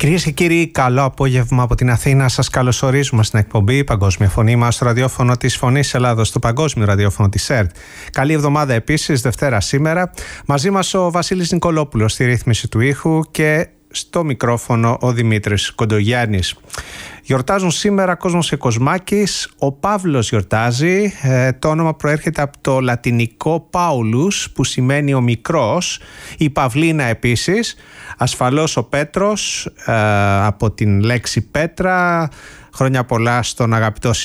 Κυρίες και κύριοι, καλό απόγευμα από την Αθήνα. Σας καλωσορίζουμε στην εκπομπή Παγκόσμια Φωνή μας στο ραδιόφωνο της Φωνής Ελλάδος, στο παγκόσμιο ραδιόφωνο της ΕΡΤ. Καλή εβδομάδα επίσης, Δευτέρα σήμερα. Μαζί μας ο Βασίλης Νικολόπουλος στη ρύθμιση του ήχου και στο μικρόφωνο ο Δημήτρης Κοντογιάννης. Γιορτάζουν σήμερα κόσμος και κοσμάκης. Ο Παύλος γιορτάζει. Το όνομα προέρχεται από το λατινικό Paulus, που σημαίνει ο μικρός. Η Παυλίνα επίσης. Ασφαλώς ο Πέτρος, από την λέξη πέτρα. Χρόνια πολλά στον αγαπητό